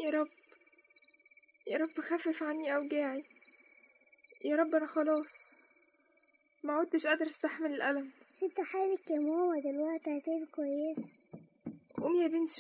يا رب يا رب خفف عني أوجاعي. يا رب أنا خلاص ما عدتش قادرة استحمل الألم. انت حالك يا ماما دلوقتي هتبقى كويسة. قومي يا بنت